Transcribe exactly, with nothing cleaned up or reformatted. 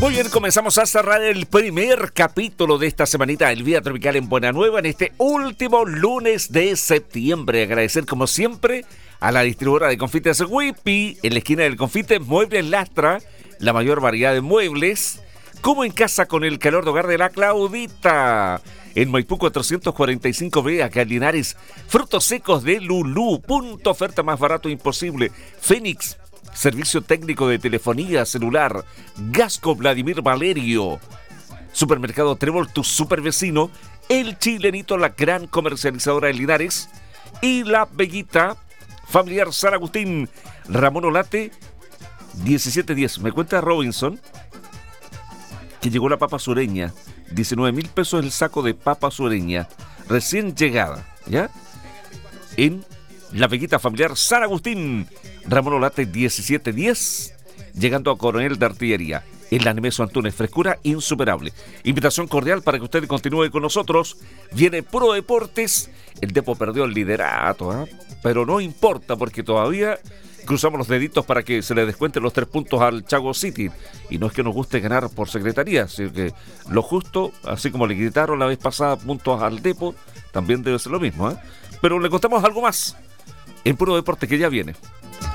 Muy bien, comenzamos a cerrar el primer capítulo de esta semanita del Vida Tropical en Buena Nueva en este último lunes de septiembre. Agradecer como siempre a la distribuidora de confites Whippy, en la esquina del confite Muebles Lastra, la mayor variedad de muebles, como en casa con el calor de hogar de la Claudita. En Maipú cuatrocientos cuarenta y cinco B, acá en Linares, frutos secos de Lulú, punto oferta más barato imposible. Fénix, servicio técnico de telefonía celular. Gasco Vladimir Valerio. Supermercado Trébol, tu super vecino. El Chilenito, la gran comercializadora de Linares. Y La Veguita, familiar San Agustín. Ramón Olate, diecisiete diez. Me cuenta Robinson que llegó la papa sureña. diecinueve mil pesos el saco de papa sureña. Recién llegada, ¿ya? En La Veguita familiar San Agustín. Ramón Olate, diecisiete diez, llegando a Coronel de Artillería. En la Nemesio Antunes, frescura insuperable. Invitación cordial para que usted continúe con nosotros. Viene Pro Deportes. El Depo perdió el liderato, ¿eh? Pero no importa, porque todavía cruzamos los deditos para que se le descuenten los tres puntos al Chago City. Y no es que nos guste ganar por secretaría, sino que lo justo, así como le quitaron la vez pasada puntos al Depo, también debe ser lo mismo, ¿eh? Pero le contamos algo más en Puro Deporte que ya viene.